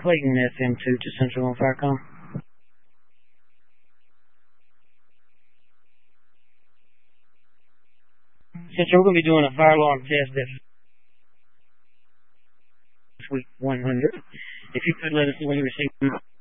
Clayton FM2 to Central on Firecom. Central, we're going to be doing a fire alarm test this week 100. If you could let us know when you receive